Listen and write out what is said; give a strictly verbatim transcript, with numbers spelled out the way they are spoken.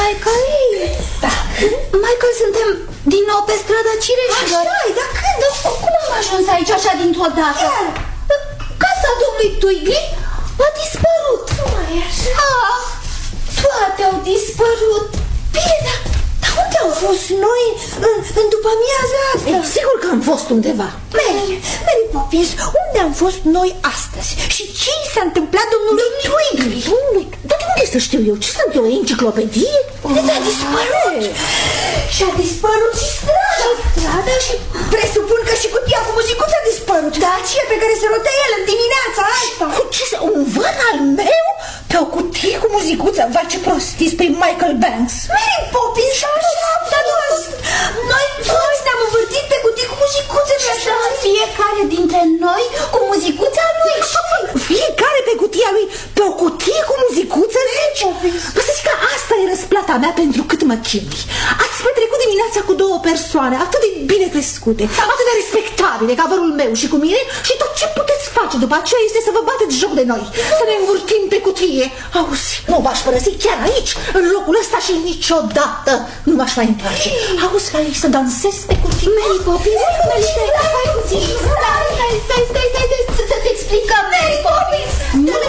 Michael? Da. Michael, suntem din nou pe strada Cireșilor. Așa-i, dar când? Cum am ajuns aici așa dintr-o dată? Casa domnului Twiggy a dispărut. Nu mai e așa. Ah, toate au dispărut. Bine, dar, dar unde au fost noi în, în după amiaza asta? Ei, sigur că am fost undeva. Mary, Mary Poppins, unde am fost noi astăzi? Și ce i s-a întâmplat domnului Twiggy? Domnului, dar de unde să știu eu? Ce sunt eu, enciclopedie? De a dispărut. Și-a dispărut și strada. Și strada și... Presupun că și cutia cu muzicuța a dispărut. Da, aceea pe care se rotea el în dimineața asta. Ce să... Un văr al meu? Pe o cutie cu muzicuță? Vai, ce prostii spui Michael Banks. Mary Poppins, așa, dar noi toți ne-am învârtit pe cutii cu muzicuță. Și așa fiecare dintre noi cu muzicuța lui. Fiecare pe cutia lui, pe o cutie cu muzicuță? Vă să zic că asta e răsplata mea pentru cât mă chinui. Ați petrecut dimineața cu două persoane atât de bine crescute, atât de respectabile ca vărul meu și cu mine, și tot ce puteți face după aceea este să vă bateți joc de noi, să ne învârtim pe cutie. Auzi, nu v-aș părăsi chiar aici, în locul ăsta, și niciodată nu m-aș mai întoarce. Auzi, ca ei să dansez pe cutie. Mary Poppins, Mary, stai, stai puțin. Stai, stai, stai, stai, stai, să-ți explicăm, Mary Poppins.